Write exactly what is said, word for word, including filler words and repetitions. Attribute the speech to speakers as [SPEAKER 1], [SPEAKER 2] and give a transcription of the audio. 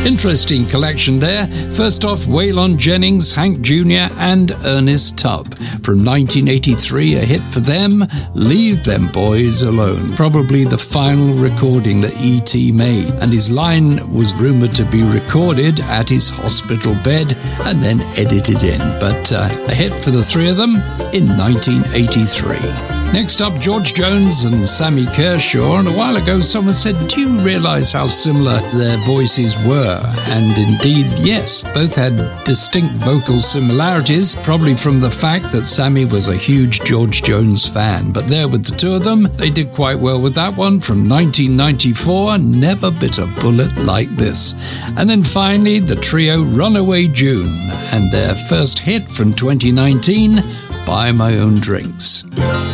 [SPEAKER 1] Interesting collection there. First off, Waylon Jennings, Hank Junior and Ernest Tubb. From nineteen eighty-three, a hit for them, Leave Them Boys Alone. Probably the final recording that E T made, and his line was rumoured to be recorded at his hospital bed and then edited in. But uh, a hit for the three of them in nineteen eighty-three. Next up, George Jones and Sammy Kershaw. And a while ago, someone said, do you realise how similar their voices were? And indeed, yes, both had distinct vocal similarities, probably from the fact that Sammy was a huge George Jones fan. But there with the two of them, they did quite well with that one from nineteen ninety-four, Never Bit a Bullet Like This. And then finally, the trio Runaway June and their first hit from twenty nineteen, Buy My Own Drinks.